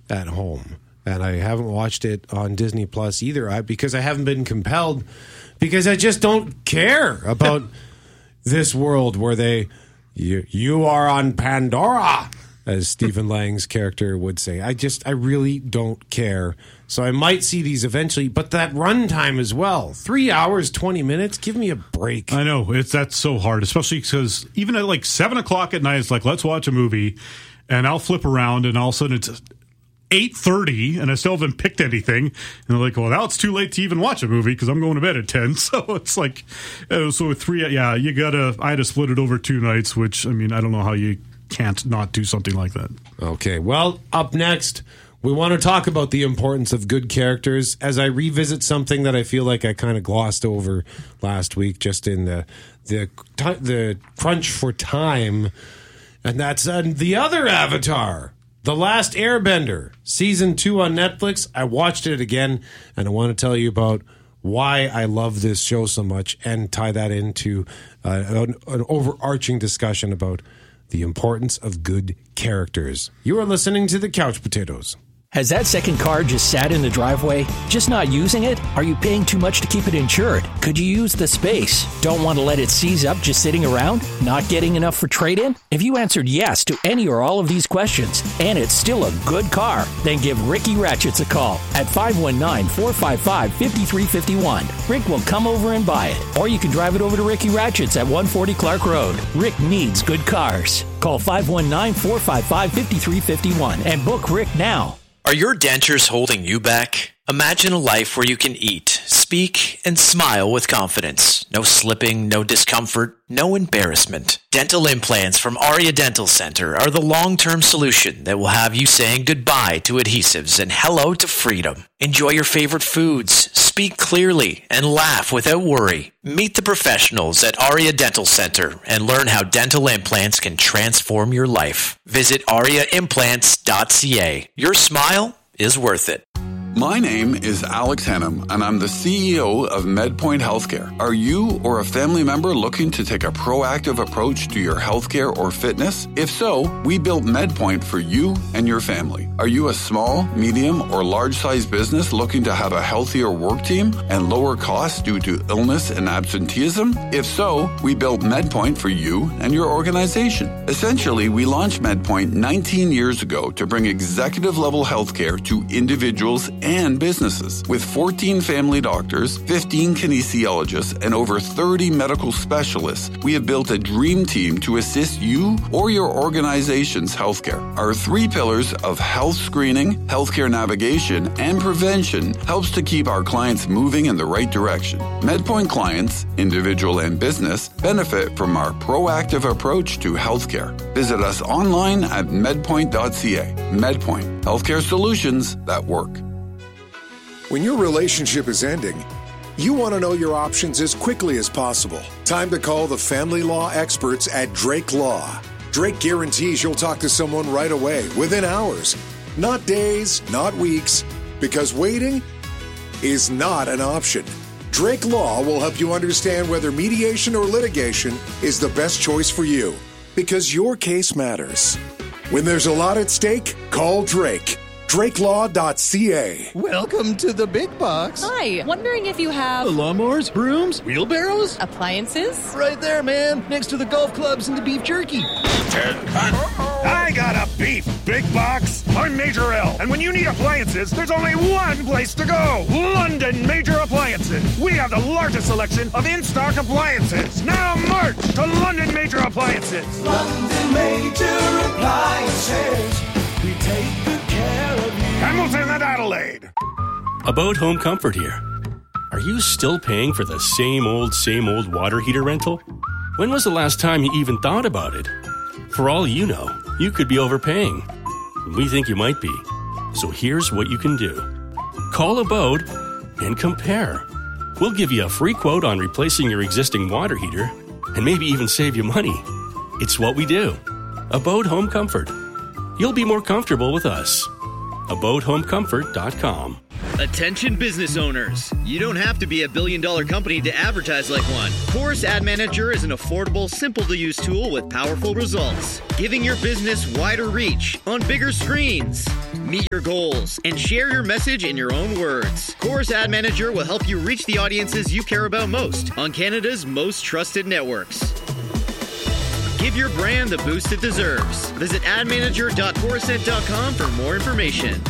at home. And I haven't watched it on Disney Plus either, because I haven't been compelled, because I just don't care about this world where you are on Pandora, as Stephen Lang's character would say. I really don't care. So I might see these eventually, but that runtime as well. 3 hours, 20 minutes. Give me a break. I know. That's so hard, especially because even at like 7 o'clock at night, it's like, let's watch a movie. And I'll flip around, and all of a sudden it's 8:30, and I still haven't picked anything. And they're like, well, now it's too late to even watch a movie because I'm going to bed at 10. So it's like, so with 3, I had to split it over 2 nights, which, I mean, I don't know how you can't not do something like that. Okay, well, up next, we want to talk about the importance of good characters as I revisit something that I feel like I kind of glossed over last week, just in the crunch for time, and that's the other Avatar, The Last Airbender, Season 2 on Netflix. I watched it again, and I want to tell you about why I love this show so much and tie that into an overarching discussion about the importance of good characters. You are listening to The Couch Potatoes. Has that second car just sat in the driveway? Just not using it? Are you paying too much to keep it insured? Could you use the space? Don't want to let it seize up just sitting around? Not getting enough for trade-in? If you answered yes to any or all of these questions, and it's still a good car, then give Ricky Ratchets a call at 519-455-5351. Rick will come over and buy it. Or you can drive it over to Ricky Ratchets at 140 Clark Road. Rick needs good cars. Call 519-455-5351 and book Rick now. Are your dentures holding you back? Imagine a life where you can eat, speak, and smile with confidence. No slipping, no discomfort, no embarrassment. Dental implants from Aria Dental Center are the long-term solution that will have you saying goodbye to adhesives and hello to freedom. Enjoy your favorite foods, speak clearly, and laugh without worry. Meet the professionals at Aria Dental Center and learn how dental implants can transform your life. Visit ariaimplants.ca. Your smile is worth it. My name is Alex Hennum, and I'm the CEO of MedPoint Healthcare. Are you or a family member looking to take a proactive approach to your healthcare or fitness? If so, we built MedPoint for you and your family. Are you a small, medium, or large-sized business looking to have a healthier work team and lower costs due to illness and absenteeism? If so, we built MedPoint for you and your organization. Essentially, we launched MedPoint 19 years ago to bring executive-level healthcare to individuals and businesses. With 14 family doctors, 15 kinesiologists, and over 30 medical specialists, we have built a dream team to assist you or your organization's healthcare. Our 3 pillars of health screening, healthcare navigation, and prevention helps to keep our clients moving in the right direction. MedPoint clients, individual and business, benefit from our proactive approach to healthcare. Visit us online at medpoint.ca. MedPoint, healthcare solutions that work. When your relationship is ending, you want to know your options as quickly as possible. Time to call the family law experts at Drake Law. Drake guarantees you'll talk to someone right away, within hours. Not days, not weeks, because waiting is not an option. Drake Law will help you understand whether mediation or litigation is the best choice for you, because your case matters. When there's a lot at stake, call Drake. DrakeLaw.ca. Welcome to the big box. Hi, wondering if you have lawnmowers, brooms, wheelbarrows, appliances? Right there, man, next to the golf clubs and the beef jerky. I got a beef big box. I'm Major L, and when you need appliances, there's only one place to go. London Major Appliances. We have the largest selection of in-stock appliances. Now march to London Major Appliances. London Major Appliances. We take good care of you. Hamilton and Adelaide. About Home Comfort here. Are you still paying for the same old water heater rental? When was the last time you even thought about it? For all you know, you could be overpaying. We think you might be. So here's what you can do. Call Abode and compare. We'll give you a free quote on replacing your existing water heater and maybe even save you money. It's what we do. Abode Home Comfort. You'll be more comfortable with us. AbodeHomeComfort.com. Attention business owners. You don't have to be a billion-dollar company to advertise like one. Chorus Ad Manager is an affordable, simple-to-use tool with powerful results, giving your business wider reach on bigger screens. Meet your goals and share your message in your own words. Chorus Ad Manager will help you reach the audiences you care about most on Canada's most trusted networks. Give your brand the boost it deserves. Visit admanager.corusent.com for more information.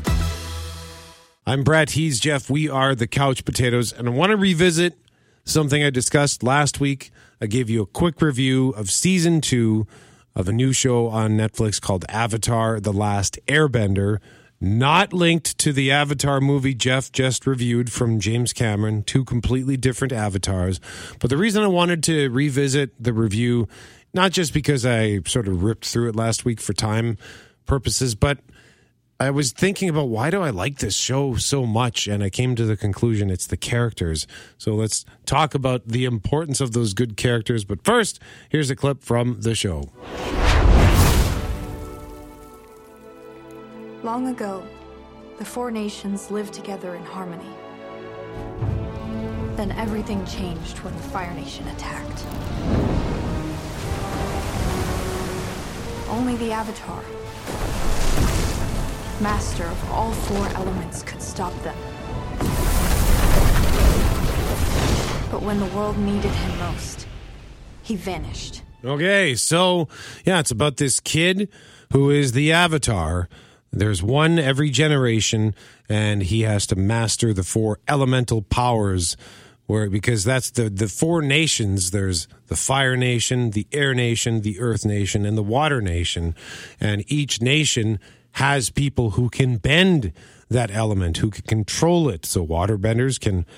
I'm Brett. He's Jeff. We are the Couch Potatoes, and I want to revisit something I discussed last week. I gave you a quick review of season 2 of a new show on Netflix called Avatar: The Last Airbender, not linked to the Avatar movie Jeff just reviewed from James Cameron, 2 completely different avatars. But the reason I wanted to revisit the review, not just because I sort of ripped through it last week for time purposes, but I was thinking about why do I like this show so much, and I came to the conclusion it's the characters. So let's talk about the importance of those good characters. But first, here's a clip from the show. Long ago, the 4 nations lived together in harmony. Then everything changed when the Fire Nation attacked. Only the Avatar, master of all 4 elements, could stop them. But when the world needed him most, he vanished. Okay, so yeah, it's about this kid who is the Avatar. There's one every generation, and he has to master the 4 elemental powers, because that's the 4 nations. There's the Fire Nation, the Air Nation, the Earth Nation, and the Water Nation. And each nation has people who can bend that element, who can control it. So waterbenders can,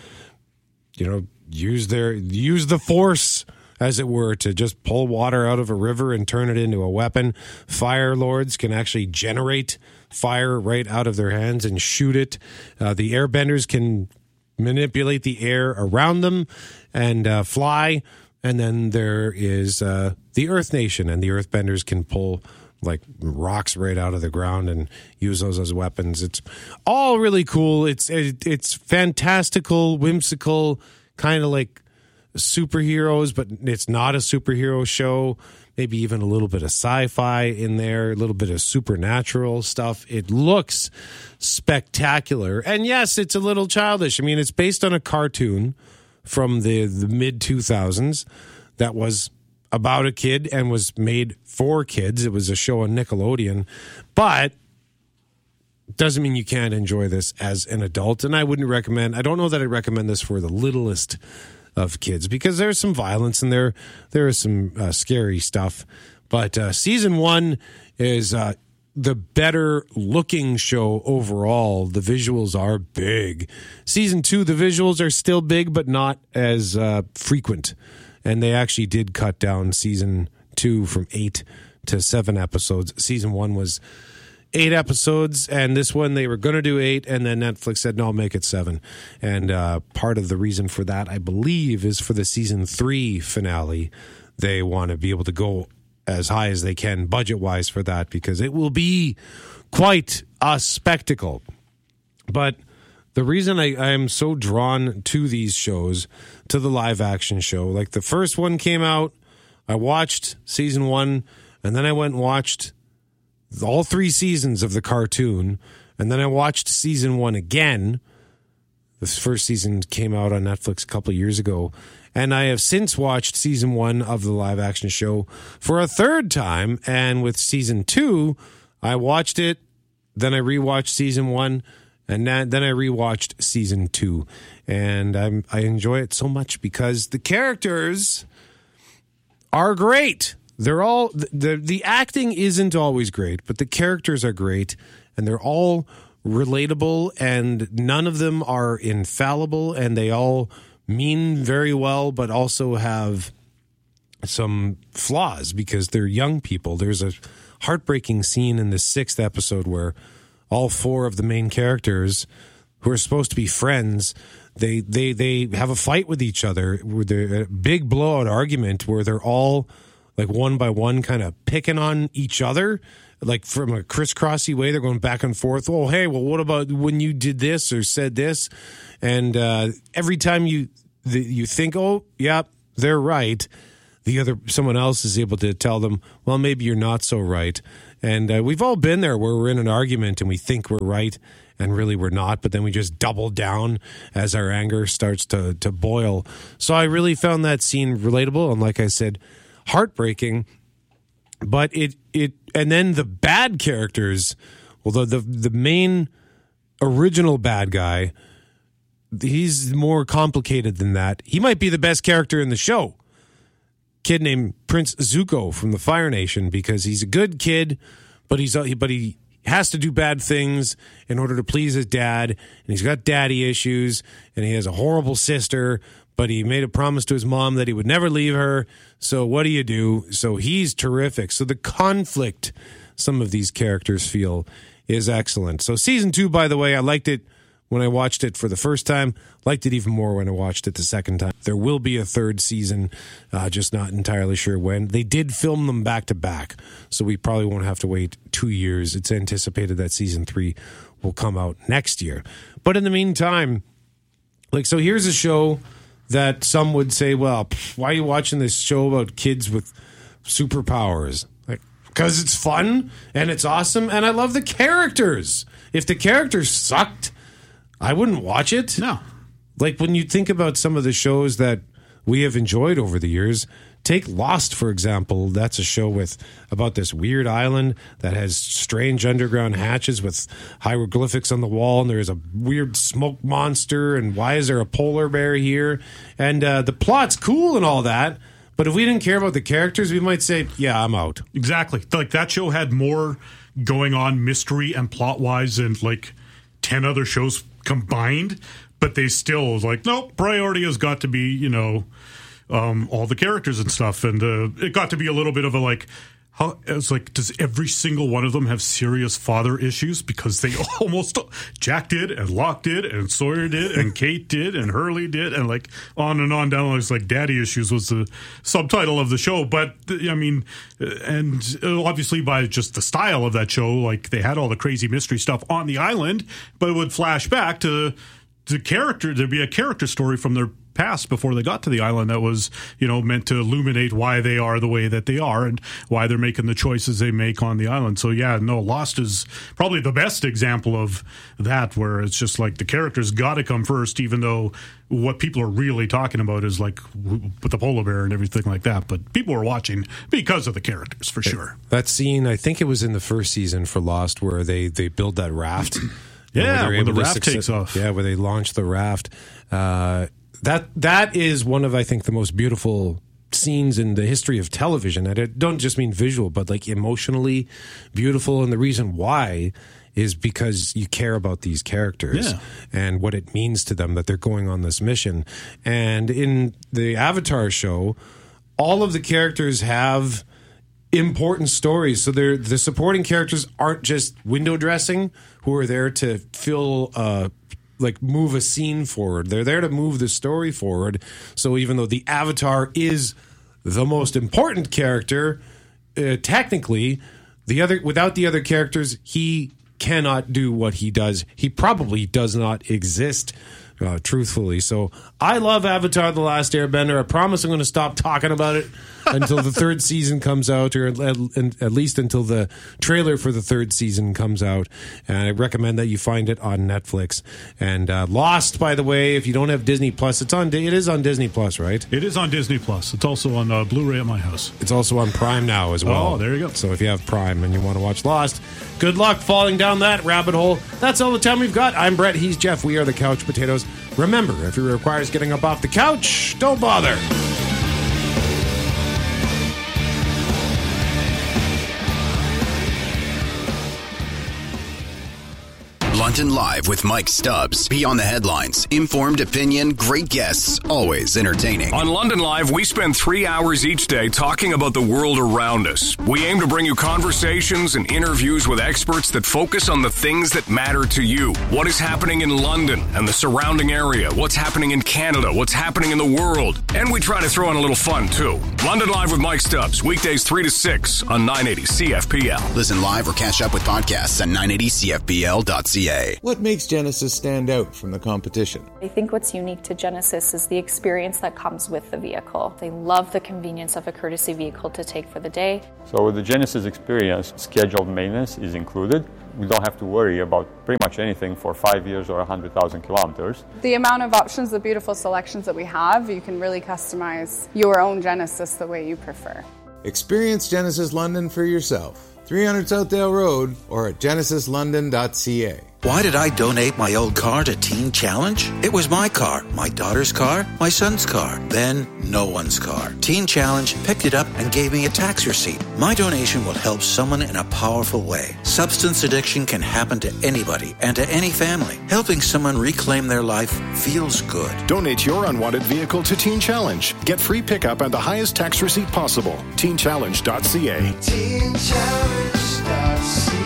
use the force, as it were, to just pull water out of a river and turn it into a weapon. Fire lords can actually generate fire right out of their hands and shoot it. The airbenders can manipulate the air around them and fly. And then there is the Earth Nation, and the Earthbenders can pull like rocks right out of the ground and use those as weapons. It's all really cool. It's fantastical, whimsical, kind of like superheroes, but it's not a superhero show. Maybe even a little bit of sci-fi in there, a little bit of supernatural stuff. It looks spectacular. And yes, it's a little childish. I mean, it's based on a cartoon from the mid-2000s that was about a kid and was made for kids. It was a show on Nickelodeon. But doesn't mean you can't enjoy this as an adult. And I don't know that I'd recommend this for the littlest of kids, because there's some violence and there is some scary stuff. But season 1 is the better looking show overall. The visuals are big. Season 2, the visuals are still big, but not as frequent. And they actually did cut down season 2 from 8 to 7 episodes. Season 1 was 8 episodes, and this one they were going to do 8, and then Netflix said, no, make it 7. And part of the reason for that, I believe, is for the season 3 finale. They want to be able to go as high as they can budget-wise for that, because it will be quite a spectacle. But the reason I am so drawn to these shows, to the live-action show, like the first one came out, I watched season 1, and then I went and watched all 3 seasons of the cartoon, and then I watched season 1 again. The first season came out on Netflix a couple of years ago, and I have since watched season 1 of the live-action show for a 3rd time, and with season 2, I watched it, then I rewatched season 1, and then I rewatched season 2, and I enjoy it so much because the characters are great. They're all the acting isn't always great, but the characters are great, and they're all relatable, and none of them are infallible, and they all mean very well, but also have some flaws because they're young people. There's a heartbreaking scene in the 6th episode where all 4 of the main characters, who are supposed to be friends, they have a fight with each other, with a big blowout argument where they're all like one by one kind of picking on each other, like from a crisscrossy way. They're going back and forth. Oh, hey, well, what about when you did this or said this? And every time you think, oh, yeah, they're right, someone else is able to tell them, well, maybe you're not so right. And we've all been there where we're in an argument and we think we're right and really we're not, but then we just double down as our anger starts to boil. So I really found that scene relatable and, like I said, heartbreaking. But it and then the bad characters, although the main original bad guy, he's more complicated than that. He might be the best character in the show. Kid named Prince Zuko from the Fire Nation, because he's a good kid, but he has to do bad things in order to please his dad, and he's got daddy issues, and he has a horrible sister, but he made a promise to his mom that he would never leave her. So what do you do? So he's terrific. So the conflict some of these characters feel is excellent. So season 2, by the way, I liked it when I watched it for the first time. Liked it even more when I watched it the second time. There will be a third season, just not entirely sure when. They did film them back to back, so we probably won't have to wait 2 years. It's anticipated that season 3 will come out next year. But in the meantime, so here's a show that some would say, well, why are you watching this show about kids with superpowers? Because it's fun and it's awesome and I love the characters. If the characters sucked, I wouldn't watch it. No. Like when you think about some of the shows that we have enjoyed over the years, take Lost, for example. That's a show about this weird island that has strange underground hatches with hieroglyphics on the wall, and there's a weird smoke monster, and why is there a polar bear here? And the plot's cool and all that, but if we didn't care about the characters, we might say, yeah, I'm out. Exactly. Like that show had more going on mystery and plot-wise than 10 other shows combined, but they still nope, priority has got to be all the characters and stuff, and it got to be a little bit of it's does every single one of them have serious father issues? Because they almost Jack did, and Locke did, and Sawyer did, and Kate did, and Hurley did, and on and on down. It's daddy issues was the subtitle of the show. But I mean, and obviously by just the style of that show, they had all the crazy mystery stuff on the island, but it would flash back to the character. There'd be a character story from their past before they got to the island that was meant to illuminate why they are the way that they are and why they're making the choices they make on the island. So Lost is probably the best example of that, where it's just the characters got to come first, even though what people are really talking about is with the polar bear and everything like that. But people are watching because of the characters, for sure. That scene, I think it was in the first season for Lost, where they build that raft. Yeah, when the raft takes off. Yeah, where they launch the raft. That is one of, I think, the most beautiful scenes in the history of television. And I don't just mean visual, but emotionally beautiful. And the reason why is because you care about these characters and what it means to them that they're going on this mission. And in the Avatar show, all of the characters have important stories. So the supporting characters aren't just window dressing who are there to fill move a scene forward. They're there to move the story forward. So even though the Avatar is the most important character, technically, without the other characters, he cannot do what he does. He probably does not exist, truthfully. So I love Avatar: The Last Airbender. I promise I'm going to stop talking about it until the third season comes out, or at least until the trailer for the third season comes out. And I recommend that you find it on Netflix. And Lost, by the way, if you don't have Disney Plus, it is on Disney Plus, right? It is on Disney Plus. It's also on Blu-ray at my house. It's also on Prime now as well. Oh, there you go. So if you have Prime and you want to watch Lost, good luck falling down that rabbit hole. That's all the time we've got. I'm Brett. He's Jeff. We are the Couch Potatoes. Remember, if it requires getting up off the couch, don't bother. London Live with Mike Stubbs. Beyond the headlines, informed opinion, great guests, always entertaining. On London Live, we spend 3 hours each day talking about the world around us. We aim to bring you conversations and interviews with experts that focus on the things that matter to you. What is happening in London and the surrounding area? What's happening in Canada? What's happening in the world? And we try to throw in a little fun, too. London Live with Mike Stubbs, weekdays 3 to 6 on 980 CFPL. Listen live or catch up with podcasts at 980CFPL.ca. What makes Genesis stand out from the competition? I think what's unique to Genesis is the experience that comes with the vehicle. They love the convenience of a courtesy vehicle to take for the day. So with the Genesis experience, scheduled maintenance is included. We don't have to worry about pretty much anything for 5 years or 100,000 kilometers. The amount of options, the beautiful selections that we have, you can really customize your own Genesis the way you prefer. Experience Genesis London for yourself. 300 Southdale Road or at genesislondon.ca. Why did I donate my old car to Teen Challenge? It was my car, my daughter's car, my son's car, then no one's car. Teen Challenge picked it up and gave me a tax receipt. My donation will help someone in a powerful way. Substance addiction can happen to anybody and to any family. Helping someone reclaim their life feels good. Donate your unwanted vehicle to Teen Challenge. Get free pickup and the highest tax receipt possible. TeenChallenge.ca. TeenChallenge.ca.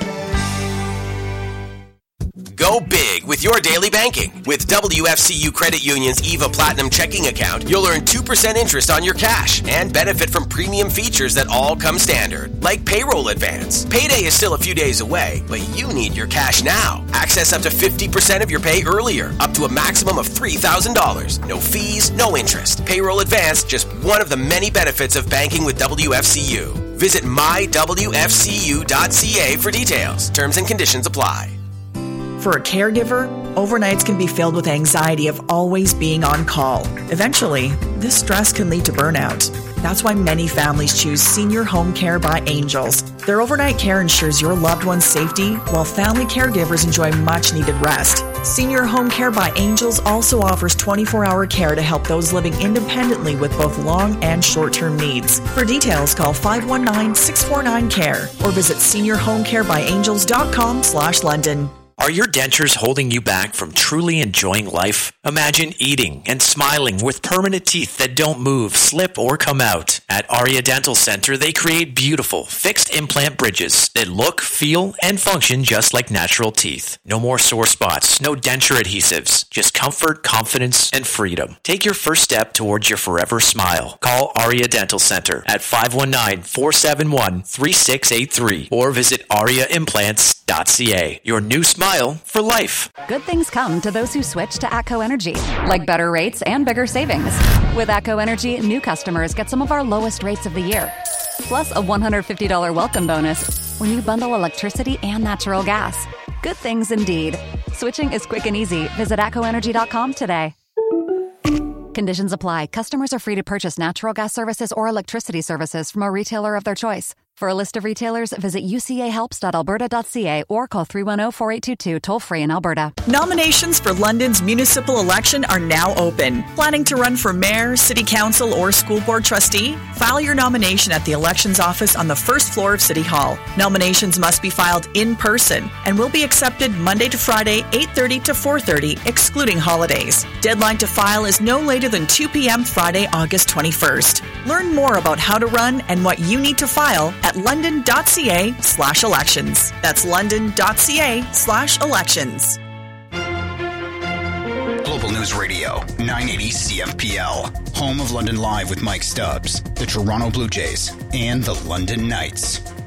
Go big with your daily banking. With WFCU Credit Union's EVA Platinum checking account, you'll earn 2% interest on your cash and benefit from premium features that all come standard, like payroll advance. Payday is still a few days away, but you need your cash now. Access up to 50% of your pay earlier, up to a maximum of $3,000. No fees, no interest. Payroll advance, just one of the many benefits of banking with WFCU. Visit mywfcu.ca for details. Terms and conditions apply. For a caregiver, overnights can be filled with anxiety of always being on call. Eventually, this stress can lead to burnout. That's why many families choose Senior Home Care by Angels. Their overnight care ensures your loved one's safety, while family caregivers enjoy much-needed rest. Senior Home Care by Angels also offers 24-hour care to help those living independently with both long and short-term needs. For details, call 519-649-CARE or visit seniorhomecarebyangels.com/London. Are your dentures holding you back from truly enjoying life? Imagine eating and smiling with permanent teeth that don't move, slip, or come out. At Aria Dental Center, they create beautiful, fixed implant bridges that look, feel, and function just like natural teeth. No more sore spots, no denture adhesives, just comfort, confidence, and freedom. Take your first step towards your forever smile. Call Aria Dental Center at 519-471-3683 or visit ariaimplants.ca. Your new smile for life. Good things come to those who switch to ATCO Energy, like better rates and bigger savings. With ATCO Energy, new customers get some of our lowest rates of the year, plus a $150 welcome bonus when you bundle electricity and natural gas. Good things indeed. Switching is quick and easy. Visit ATCOenergy.com today. Conditions apply. Customers are free to purchase natural gas services or electricity services from a retailer of their choice. For a list of retailers, visit ucahelps.alberta.ca or call 310-4822 toll-free in Alberta. Nominations for London's municipal election are now open. Planning to run for mayor, city council, or school board trustee? File your nomination at the elections office on the first floor of City Hall. Nominations must be filed in person and will be accepted Monday to Friday, 8:30 to 4:30, excluding holidays. Deadline to file is no later than 2 p.m. Friday, August 21st. Learn more about how to run and what you need to file at london.ca/elections. That's london.ca/elections. Global News Radio, 980 CFPL. Home of London Live with Mike Stubbs, the Toronto Blue Jays, and the London Knights.